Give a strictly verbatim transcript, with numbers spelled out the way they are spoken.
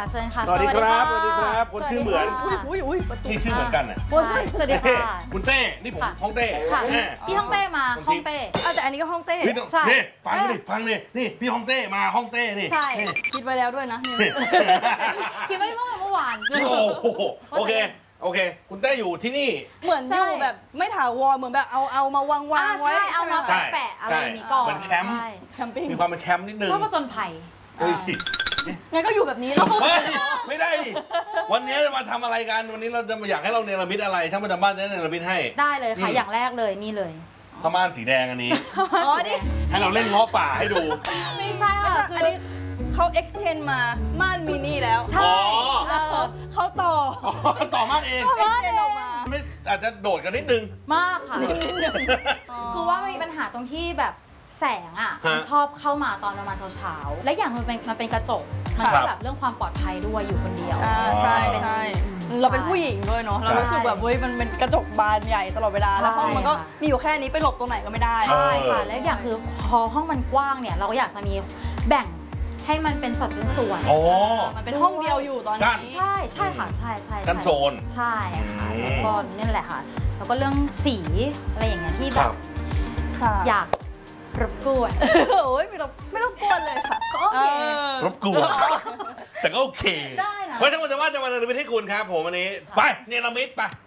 เชิญค่ะสวัสดีครับสวัสดีครับคนชื่อเหมือนอุ้ยอุ้ยที่ชื่อเหมือนกันอ่ะสวัสดีค่ะคุณเต้นี่ผมฮ่องเต้ค่ะพี่ฮ่องเต้มาฮ่องเต้แต่อันนี้ก็ฮ่องเต้ใช่นี่ฟังดิฟังดินี่พี่ฮ่องเต้มาฮ่องเต้นี่ใช่คิดไว้แล้วด้วยนะคิดไว้เมื่อเมื่อวานโอ้โหโอเคโอเคคุณเต้อยู่ที่นี่เหมือนอยู่แบบไม่ถาวรเหมือนแบบเอาเอามาวางวางไว้ใช่เอามาแปะอะไรอย่างนี้ก่อนเหมือนแคมป์แคมปิ้งมีความเป็นแคมป์นิดนึงชอบผจญภัยเฮ้ยงั้นก็อยู่แบบนี้แล้วไม่ได้ดิวันนี้จะมาทำอะไรกันวันนี้เราจะมาอยากให้เราเนรมิตอะไรช่างประจำบ้านจะเนรมิตให้ได้เลยค่ะอย่างแรกเลยนี่เลยผ้าม่านสีแดงอันนี้อ๋อดิให้เราเล่นง้อป่าให้ดูไม่ใช่ค่ะคือเขา extend มาม่านมินิแล้วใช่เขาต่อต่อม่านเอง extend ออกมาไม่อาจจะโดดกันนิดนึงมากค่ะนิดนึงคือว่ามันมีปัญหาตรงที่แบบแสงอ่ะมันชอบเข้ามาตอนประมาณเช้าๆและอย่างมันเป็นมันเป็นกระจกมันก็แบบเรื่องความปลอดภัยด้วยอยู่คนเดียวใช่ใช่เราเป็นผู้หญิงด้วยเนาะเรารู้สึกแบบเฮ้ยมันเป็นกระจกบานใหญ่ตลอดเวลาแล้วห้องมันก็มีอยู่แค่นี้ไปหลบตรงไหนก็ไม่ได้ใช่ค่ะและอย่างคือพอห้องมันกว้างเนี่ยเราก็อยากจะมีแบ่งให้มันเป็นสัดเป็นส่วนอ๋อมันเป็นห้องเดียวอยู่ตอนนี้ใช่ใช่ค่ะใช่ใช่กันโซนใช่ค่ะแล้วก็นี่แหละค่ะแล้วก็เรื่องสีอะไรอย่างเงี้ยที่แบบอยากรบกวนโอ้ยไม่รบไม่รบกวนเลยค่ะโอเครบกวนแต่ก็โอเคได้นะเพราะฉะนั้นจะว่าจะมาเนรมิตให้คุณครับผมวันนี้ไปเนรมิตไป